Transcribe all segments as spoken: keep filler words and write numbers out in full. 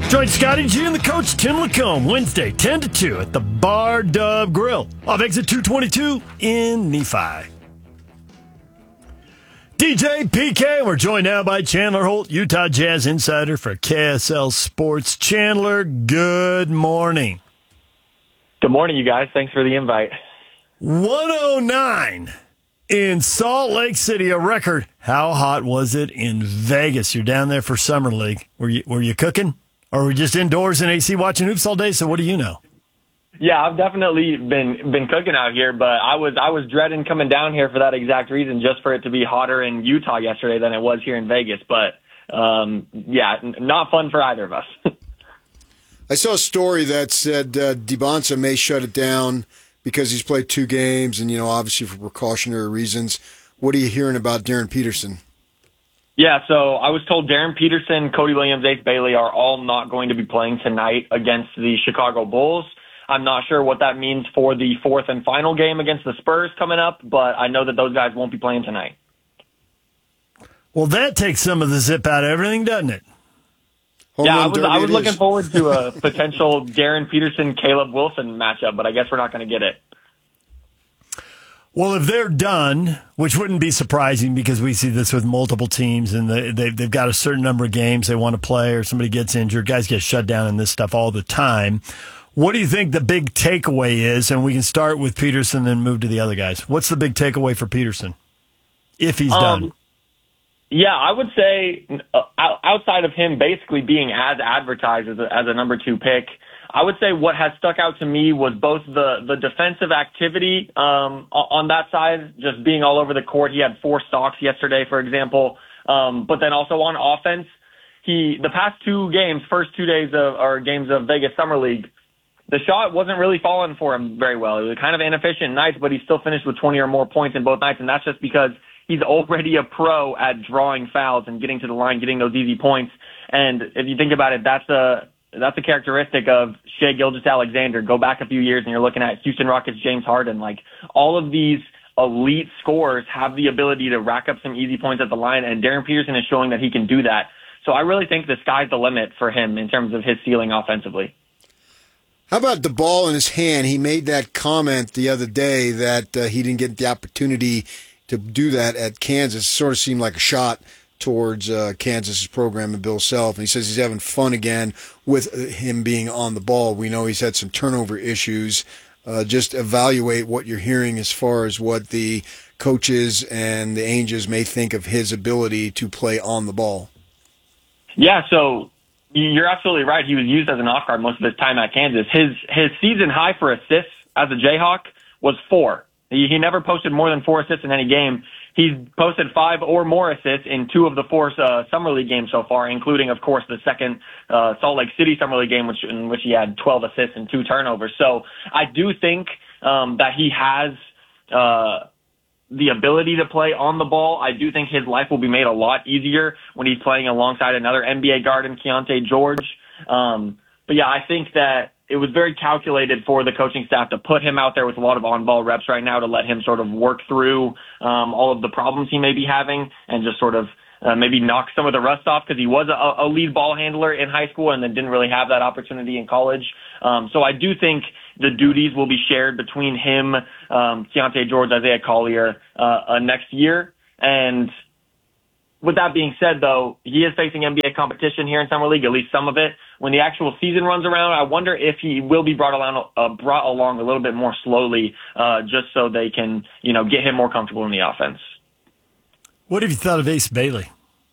Join Scotty G and the coach Tim Lacombe Wednesday, ten to two at the Bar Dub Grill off exit two twenty-two in Nephi. D J P K, we're joined now by Chandler Holt, Utah Jazz insider for K S L Sports. Chandler, good morning. Good morning, you guys. Thanks for the invite. one oh nine in Salt Lake City, a record. How hot was it in Vegas? You're down there for Summer League. Were you, were you cooking? Or were we just indoors in A C watching hoops all day? So what do you know? Yeah, I've definitely been been cooking out here, but I was I was dreading coming down here for that exact reason, just for it to be hotter in Utah yesterday than it was here in Vegas. But um, yeah, n- not fun for either of us. I saw a story that said uh, DeBonsa may shut it down because he's played two games, and you know, obviously for precautionary reasons. What are you hearing about Darren Peterson? Yeah, so I was told Darren Peterson, Cody Williams, Ace Bailey are all not going to be playing tonight against the Chicago Bulls. I'm not sure what that means for the fourth and final game against the Spurs coming up, but I know that those guys won't be playing tonight. Well, that takes some of the zip out of everything, doesn't it? Home yeah, run I was, derby I was it looking is. forward to a potential Darren Peterson, Caleb Wilson matchup, but I guess we're not going to get it. Well, if they're done, which wouldn't be surprising because we see this with multiple teams and they, they, they've got a certain number of games they want to play or somebody gets injured, guys get shut down in this stuff all the time. What do you think the big takeaway is? And we can start with Peterson and move to the other guys. What's the big takeaway for Peterson if he's Um, done? Yeah, I would say uh, outside of him basically being as advertised as a, as a number two pick, I would say what has stuck out to me was both the, the defensive activity um, on that side, just being all over the court. He had four stocks yesterday, for example, um, but then also on offense, he the past two games, first two days of or games of Vegas Summer League, the shot wasn't really falling for him very well. It was kind of inefficient nights, but he still finished with twenty or more points in both nights, and that's just because he's already a pro at drawing fouls and getting to the line, getting those easy points. And if you think about it, that's a that's a characteristic of Shai Gilgeous-Alexander. Go back a few years and you're looking at Houston Rockets James Harden. Like, all of these elite scorers have the ability to rack up some easy points at the line, and Darren Peterson is showing that he can do that. So I really think the sky's the limit for him in terms of his ceiling offensively. How about the ball in his hand? He made that comment the other day that uh, he didn't get the opportunity to do that at Kansas. It sort of seemed like a shot towards uh, Kansas's program and Bill Self. And he says he's having fun again with him being on the ball. We know he's had some turnover issues. Uh, just evaluate what you're hearing as far as what the coaches and the Angels may think of his ability to play on the ball. Yeah, so you're absolutely right. He was used as an off guard most of his time at Kansas. His his season high for assists as a Jayhawk was four. He, he never posted more than four assists in any game. He's posted five or more assists in two of the four uh, Summer League games so far, including, of course, the second uh, Salt Lake City Summer League game, which in which he had twelve assists and two turnovers. So I do think um, that he has uh, the ability to play on the ball. I do think his life will be made a lot easier when he's playing alongside another N B A guard in Keontae George. Um, but yeah, I think that it was very calculated for the coaching staff to put him out there with a lot of on-ball reps right now to let him sort of work through um, all of the problems he may be having and just sort of uh, maybe knock some of the rust off, because he was a, a lead ball handler in high school and then didn't really have that opportunity in college. Um, so I do think the duties will be shared between him, um, Keontae George, Isaiah Collier uh, uh, next year. And with that being said, though, he is facing N B A competition here in Summer League, at least some of it. When the actual season runs around, I wonder if he will be brought along, uh, brought along a little bit more slowly, uh, just so they can, you know, get him more comfortable in the offense. What have you thought of Ace Bailey?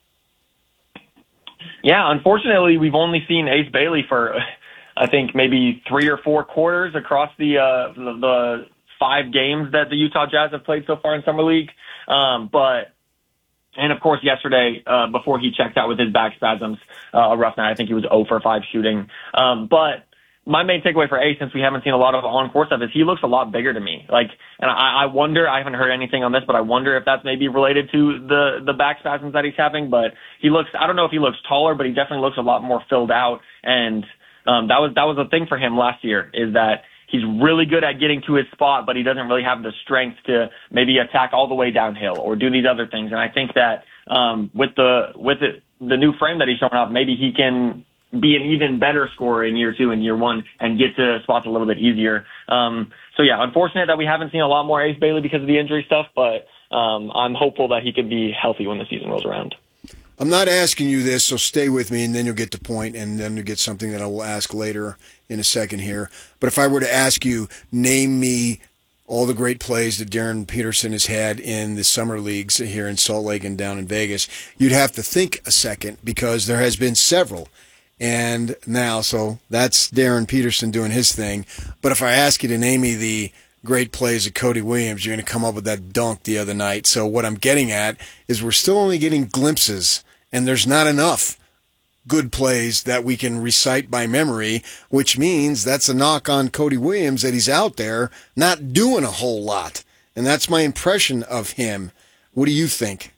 Yeah, unfortunately, we've only seen Ace Bailey for, I think, maybe three or four quarters across the uh, the, the five games that the Utah Jazz have played so far in Summer League. Um, but And, of course, yesterday, uh, before he checked out with his back spasms, uh, a rough night, I think he was zero for five shooting. Um, but my main takeaway for Ace, since we haven't seen a lot of on-court stuff, is he looks a lot bigger to me. Like, and I, I wonder, I haven't heard anything on this, but I wonder if that's maybe related to the, the back spasms that he's having. But he looks, I don't know if he looks taller, but he definitely looks a lot more filled out. And um, that was that was a thing for him last year, is that he's really good at getting to his spot, but he doesn't really have the strength to maybe attack all the way downhill or do these other things. And I think that um, with the with it, the new frame that he's showing off, maybe he can be an even better scorer in year two and year one and get to spots a little bit easier. Um, so yeah, unfortunate that we haven't seen a lot more Ace Bailey because of the injury stuff, but um, I'm hopeful that he can be healthy when the season rolls around. I'm not asking you this, so stay with me, and then you'll get the point, and then you'll get something that I will ask later in a second here. But if I were to ask you, name me all the great plays that Darren Peterson has had in the summer leagues here in Salt Lake and down in Vegas, you'd have to think a second because there has been several. And now, so that's Darren Peterson doing his thing. But if I ask you to name me the great plays of Cody Williams, you're going to come up with that dunk the other night. So what I'm getting at is we're still only getting glimpses, and there's not enough good plays that we can recite by memory, which means that's a knock on Cody Williams that he's out there not doing a whole lot. And that's my impression of him. What do you think?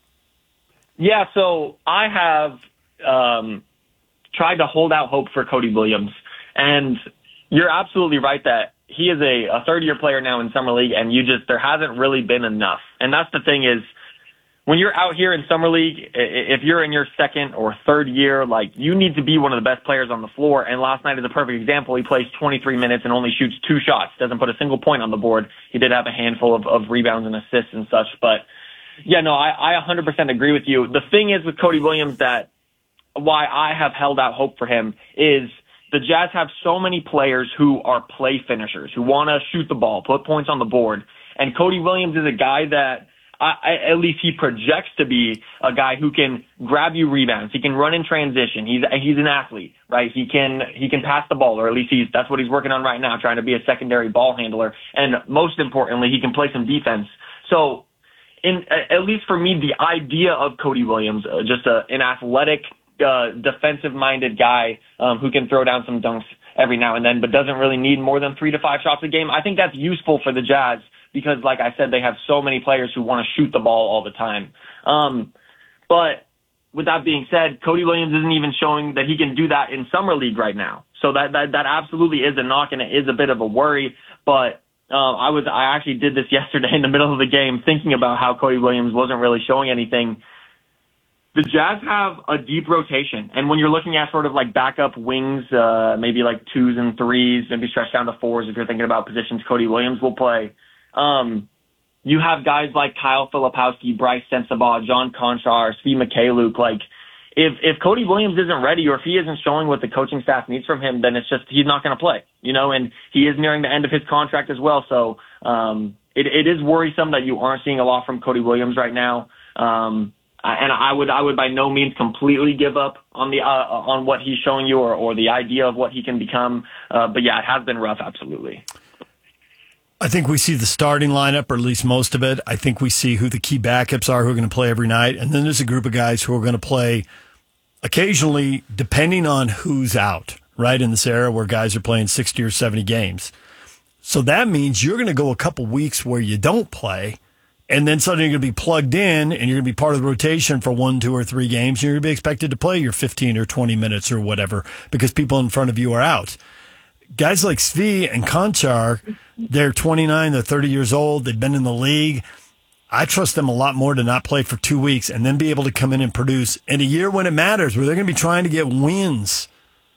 Yeah, so I have um, tried to hold out hope for Cody Williams. And you're absolutely right that he is a, a third-year player now in Summer League, and you just there hasn't really been enough. And that's the thing is, when you're out here in Summer League, if you're in your second or third year, like, you need to be one of the best players on the floor. And last night is a perfect example. He plays twenty-three minutes and only shoots two shots, doesn't put a single point on the board. He did have a handful of, of rebounds and assists and such. But, yeah, no, I, I one hundred percent agree with you. The thing is with Cody Williams that why I have held out hope for him is the Jazz have so many players who are play finishers, who want to shoot the ball, put points on the board. And Cody Williams is a guy that, I, I, at least he projects to be a guy who can grab you rebounds. He can run in transition. He's he's an athlete, right? He can he can pass the ball, or at least he's that's what he's working on right now, trying to be a secondary ball handler. And most importantly, he can play some defense. So, in at least for me, the idea of Cody Williams, uh, just a, an athletic, uh, defensive-minded guy um, who can throw down some dunks every now and then, but doesn't really need more than three to five shots a game. I think that's useful for the Jazz. Because, like I said, they have so many players who want to shoot the ball all the time. Um, but with that being said, Cody Williams isn't even showing that he can do that in Summer League right now. So that that, that absolutely is a knock, and it is a bit of a worry. But uh, I was I actually did this yesterday in the middle of the game, thinking about how Cody Williams wasn't really showing anything. The Jazz have a deep rotation, and when you're looking at sort of like backup wings, uh, maybe like twos and threes, maybe stretched down to fours if you're thinking about positions Cody Williams will play. Um, you have guys like Kyle Filipowski, Bryce Sensabaugh, John Conchar, Svi Mikhailiuk. Like, if, if Cody Williams isn't ready, or if he isn't showing what the coaching staff needs from him, then it's just, he's not going to play, you know, and he is nearing the end of his contract as well. So, um, it, it is worrisome that you aren't seeing a lot from Cody Williams right now. Um, and I would, I would by no means completely give up on the, uh, on what he's showing you, or, or the idea of what he can become. Uh, but yeah, it has been rough. Absolutely. I think we see the starting lineup, or at least most of it. I think we see who the key backups are who are going to play every night. And then there's a group of guys who are going to play occasionally, depending on who's out, right, in this era where guys are playing sixty or seventy games. So that means you're going to go a couple weeks where you don't play, and then suddenly you're going to be plugged in, and you're going to be part of the rotation for one, two, or three games. And you're going to be expected to play your fifteen or twenty minutes or whatever because people in front of you are out. Guys like Svi and Conchar, they're twenty-nine, they're thirty years old, they've been in the league. I trust them a lot more to not play for two weeks and then be able to come in and produce in a year when it matters, where they're going to be trying to get wins.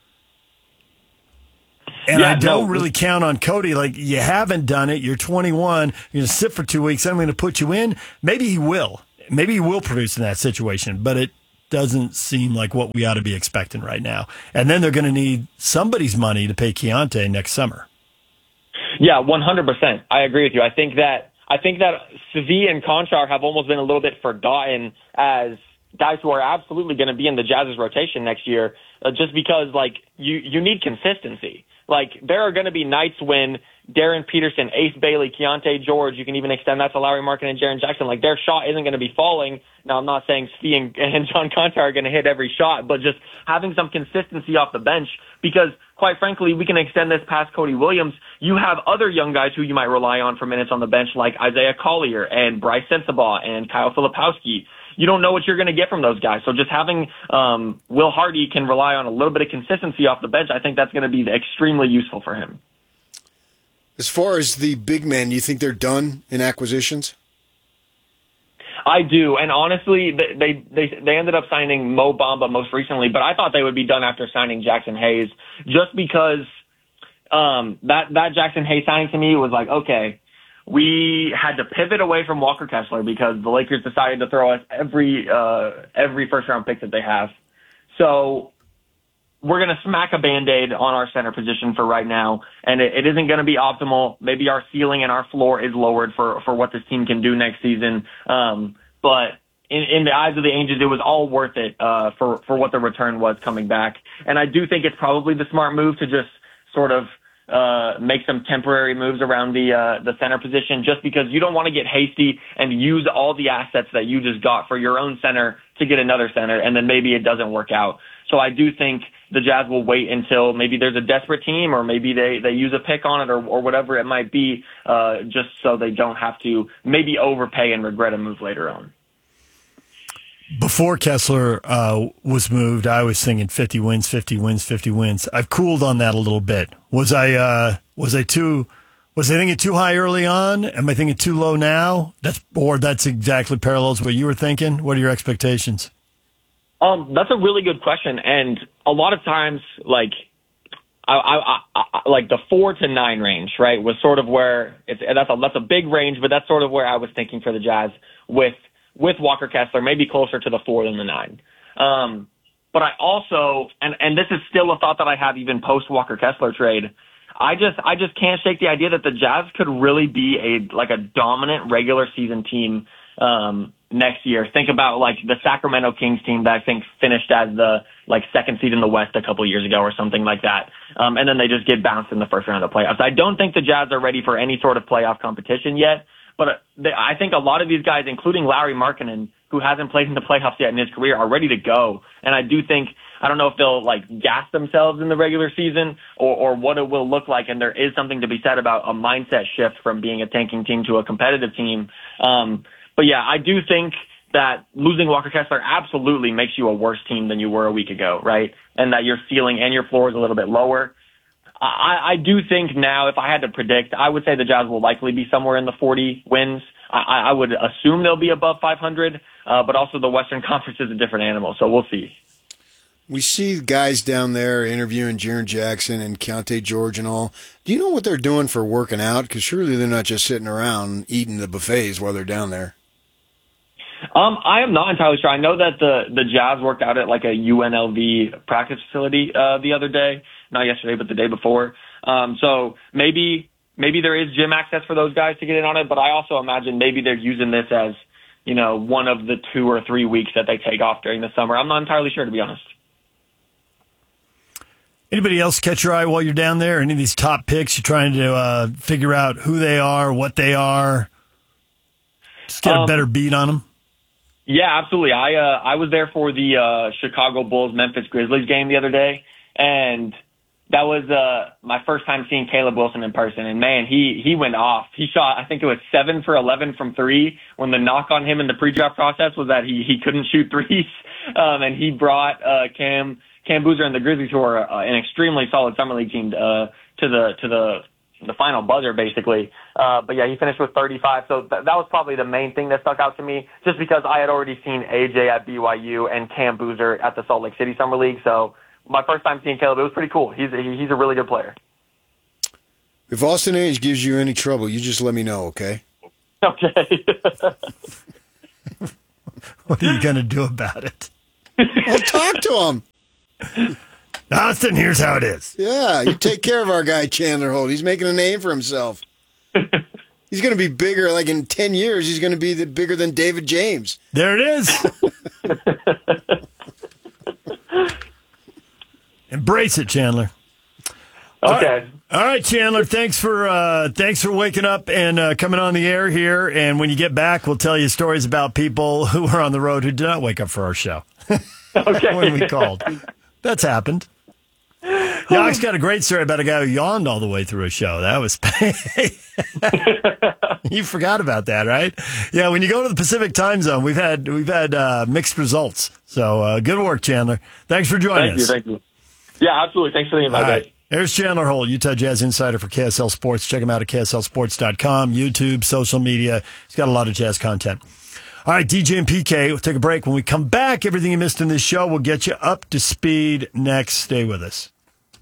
And yeah, I don't no. really count on Cody. Like, you haven't done it. You're twenty-one. You're going to sit for two weeks. I'm going to put you in. Maybe he will. Maybe he will produce in that situation, but it doesn't seem like what we ought to be expecting right now. And then they're going to need somebody's money to pay Keontae next summer. Yeah, one hundred percent. I agree with you. I think that I think that Svi and Conchar have almost been a little bit forgotten as guys who are absolutely going to be in the Jazz's rotation next year, uh, just because, like, you, you need consistency. Like, there are going to be nights when Darren Peterson, Ace Bailey, Keontae George, you can even extend that to Larry Markin and Jaren Jackson, like, their shot isn't going to be falling. Now, I'm not saying Svi and, and John Conchar are going to hit every shot, but just having some consistency off the bench, because, quite frankly, we can extend this past Cody Williams. You have other young guys who you might rely on for minutes on the bench, like Isaiah Collier and Bryce Sensabaugh and Kyle Filipowski. You don't know what you're going to get from those guys. So just having um, Will Hardy can rely on a little bit of consistency off the bench, I think that's going to be extremely useful for him. As far as the big men, you think they're done in acquisitions? I do, and honestly, they they they ended up signing Mo Bamba most recently, but I thought they would be done after signing Jackson Hayes, just because um, that that Jackson Hayes signing to me was like, okay, we had to pivot away from Walker Kessler because the Lakers decided to throw us every uh, every first round pick that they have, so we're going to smack a Band-Aid on our center position for right now, and it, it isn't going to be optimal. Maybe our ceiling and our floor is lowered for, for what this team can do next season. Um, but in, in the eyes of the Angels, it was all worth it uh, for, for what the return was coming back. And I do think it's probably the smart move to just sort of uh, make some temporary moves around the uh, the center position, just because you don't want to get hasty and use all the assets that you just got for your own center to get another center, and then maybe it doesn't work out. So I do think the Jazz will wait until maybe there's a desperate team, or maybe they, they use a pick on it, or, or whatever it might be, uh, just so they don't have to maybe overpay and regret a move later on. Before Kessler uh, was moved, I was thinking fifty wins, fifty wins, fifty wins. I've cooled on that a little bit. Was I uh, was I too was I thinking too high early on? Am I thinking too low now? That's or that's exactly parallels what you were thinking. What are your expectations? Um, that's a really good question, and a lot of times, like, I, I, I, like the four to nine range, right, was sort of where it's that's a that's a big range, but that's sort of where I was thinking for the Jazz with with Walker Kessler, maybe closer to the four than the nine. Um, but I also, and and this is still a thought that I have even post Walker Kessler trade. I just I just can't shake the idea that the Jazz could really be a like a dominant regular season team um, next year. Think about like the Sacramento Kings team that I think finished as the like second seed in the West a couple years ago or something like that. Um, and then they just get bounced in the first round of the playoffs. I don't think the Jazz are ready for any sort of playoff competition yet, but they, I think a lot of these guys, including Lauri Markkanen, who hasn't played in the playoffs yet in his career, are ready to go. And I do think, I don't know if they'll like gas themselves in the regular season or, or what it will look like. And there is something to be said about a mindset shift from being a tanking team to a competitive team. Um, But yeah, I do think that losing Walker Kessler absolutely makes you a worse team than you were a week ago, right? And that your ceiling and your floor is a little bit lower. I, I do think now, if I had to predict, I would say the Jazz will likely be somewhere in the forty wins. I, I would assume they'll be above five hundred, uh, but also the Western Conference is a different animal, so we'll see. We see guys down there interviewing Jaren Jackson and Keontae George and all. Do you know what they're doing for working out? Because surely they're not just sitting around eating the buffets while they're down there. Um, I am not entirely sure. I know that the, the Jazz worked out at like a U N L V practice facility uh, the other day, not yesterday, but the day before. Um, so maybe maybe there is gym access for those guys to get in on it, but I also imagine maybe they're using this as, you know, one of the two or three weeks that they take off during the summer. I'm not entirely sure, to be honest. Anybody else catch your eye while you're down there? Any of these top picks? You're trying to uh, figure out who they are, what they are, just get a um, better beat on them? Yeah, absolutely. I uh, I was there for the uh, Chicago Bulls Memphis Grizzlies game the other day, and that was uh, my first time seeing Caleb Wilson in person. And man, he he went off. He shot, I think it was seven for eleven from three. When the knock on him in the pre-draft process was that he he couldn't shoot threes, um, and he brought uh, Cam Cam Boozer and the Grizzlies, who are uh, an extremely solid summer league team, uh, to the to the the final buzzer, basically. Uh, but yeah, he finished with thirty-five. So th- that was probably the main thing that stuck out to me, just because I had already seen A J at B Y U and Cam Boozer at the Salt Lake City Summer League. So my first time seeing Caleb, it was pretty cool. He's a, he's a really good player. If Austin Age gives you any trouble, you just let me know, okay? Okay. What are you going to do about it? Well, talk to him. Austin, here's how it is. Yeah, you take care of our guy Chandler Holt. He's making a name for himself. He's going to be bigger, like in ten years, he's going to be the, bigger than David James. There it is. Embrace it, Chandler. Okay. All right, All right Chandler, thanks for uh, thanks for waking up and uh, coming on the air here. And when you get back, we'll tell you stories about people who were on the road who did not wake up for our show. Okay. When we called. That's happened. Yock's got a great story about a guy who yawned all the way through a show. That was you forgot about that, right? Yeah, when you go to the Pacific time zone, we've had we've had uh, mixed results. So uh, good work, Chandler. Thanks for joining thank us. Thank you, thank you. Yeah, absolutely. Thanks for the invite, right. guys. There's Chandler Holt, Utah Jazz insider for K S L Sports. Check him out at K S L sports dot com, YouTube, social media. He's got a lot of Jazz content. All right, D J and P K, we'll take a break. When we come back, everything you missed in this show, we'll get you up to speed next. Stay with us.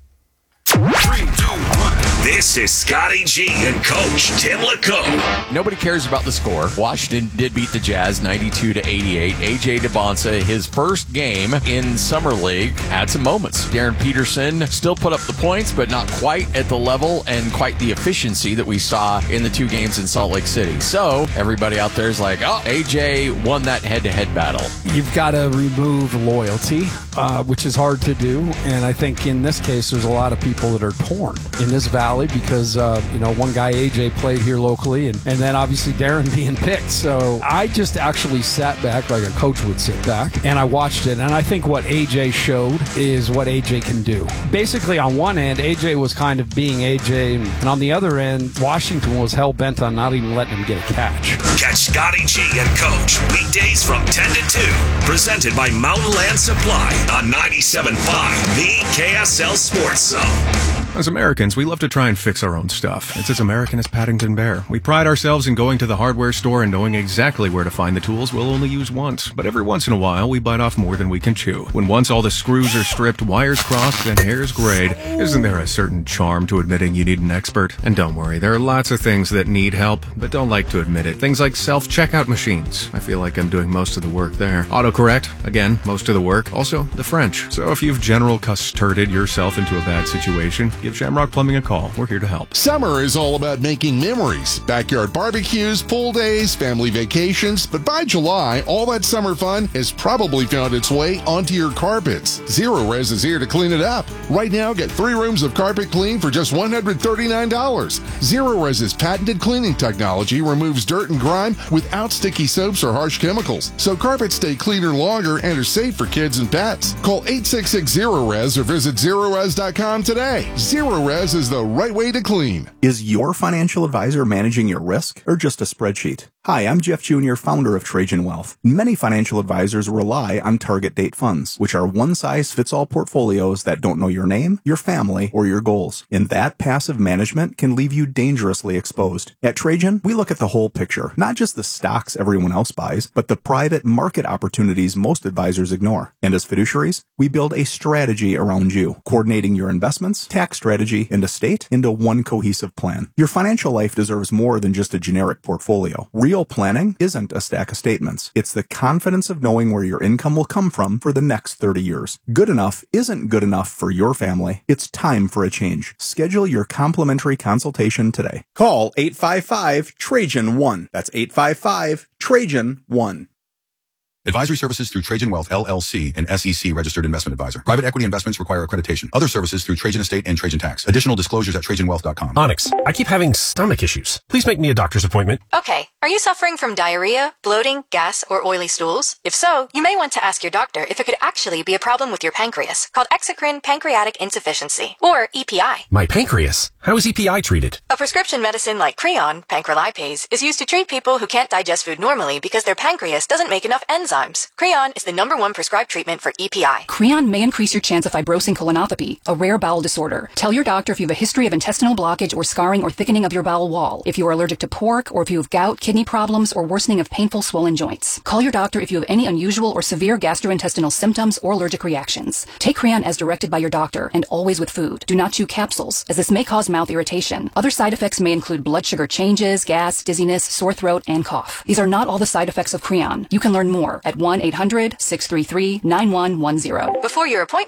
Three, two, one. This is Scotty G and Coach Tim LeComb. Nobody cares about the score. Washington did beat the Jazz ninety-two to eighty-eight. A J DeBonsa, his first game in Summer League, had some moments. Darren Peterson still put up the points, but not quite at the level and quite the efficiency that we saw in the two games in Salt Lake City. So everybody out there is like, oh, A J won that head-to-head battle. You've got to remove loyalty, uh, which is hard to do. And I think in this case, there's a lot of people that are torn in this valley because, uh, you know, one guy, A J, played here locally, and, and then obviously Darren being picked. So I just actually sat back like a coach would sit back, and I watched it. And I think what A J showed is what A J can do. Basically, on one end, A J was kind of being A J, and on the other end, Washington was hell-bent on not even letting him get a catch. Catch Scotty G and Coach weekdays from ten to two. Presented by Mountain Land Supply on ninety-seven point five, the K S L Sports Zone. As Americans, we love to try and fix our own stuff. It's as American as Paddington Bear. We pride ourselves in going to the hardware store and knowing exactly where to find the tools we'll only use once. But every once in a while, we bite off more than we can chew. When once all the screws are stripped, wires crossed, and hairs grayed, isn't there a certain charm to admitting you need an expert? And don't worry, there are lots of things that need help, but don't like to admit it. Things like self-checkout machines. I feel like I'm doing most of the work there. Autocorrect, again, most of the work. Also, the French. So if you've general custarded yourself into a bad situation, give Shamrock Plumbing a call. We're here to help. Summer is all about making memories. Backyard barbecues, pool days, family vacations. But by July, all that summer fun has probably found its way onto your carpets. Zero Res is here to clean it up. Right now, get three rooms of carpet clean for just one hundred thirty-nine dollars. Zero Res's patented cleaning technology removes dirt and grime without sticky soaps or harsh chemicals. So carpets stay cleaner longer and are safe for kids and pets. Call eight six six zero res or visit zero res dot com today. Zero Res is the right way to clean. Is your financial advisor managing your risk or just a spreadsheet? Hi, I'm Jeff Junior, founder of Trajan Wealth. Many financial advisors rely on target date funds, which are one-size-fits-all portfolios that don't know your name, your family, or your goals. And that passive management can leave you dangerously exposed. At Trajan, we look at the whole picture, not just the stocks everyone else buys, but the private market opportunities most advisors ignore. And as fiduciaries, we build a strategy around you, coordinating your investments, tax strategy, and estate into one cohesive plan. Your financial life deserves more than just a generic portfolio. Real planning isn't a stack of statements. It's the confidence of knowing where your income will come from for the next thirty years. Good enough isn't good enough for your family. It's time for a change. Schedule your complimentary consultation today. Call eight five five Trajan one. That's eight five five Trajan one. Advisory services through Trajan Wealth, L L C, an S E C registered investment advisor. Private equity investments require accreditation. Other services through Trajan Estate and Trajan Tax. Additional disclosures at trajan wealth dot com. Onyx, I keep having stomach issues. Please make me a doctor's appointment. Okay. Are you suffering from diarrhea, bloating, gas, or oily stools? If so, you may want to ask your doctor if it could actually be a problem with your pancreas, called exocrine pancreatic insufficiency, or E P I. My pancreas? How is E P I treated? A prescription medicine like Creon, pancrelipase, is used to treat people who can't digest food normally because their pancreas doesn't make enough enzymes. Creon is the number one prescribed treatment for E P I. Creon may increase your chance of fibrosing colonopathy, a rare bowel disorder. Tell your doctor if you have a history of intestinal blockage or scarring or thickening of your bowel wall, if you are allergic to pork, or if you have gout, kidney problems, or worsening of painful swollen joints. Call your doctor if you have any unusual or severe gastrointestinal symptoms or allergic reactions. Take Creon as directed by your doctor and always with food. Do not chew capsules, as this may cause mouth irritation. Other side effects may include blood sugar changes, gas, dizziness, sore throat, and cough. These are not all the side effects of Creon. You can learn more at one eight hundred six three three nine one one zero. Before your appointment,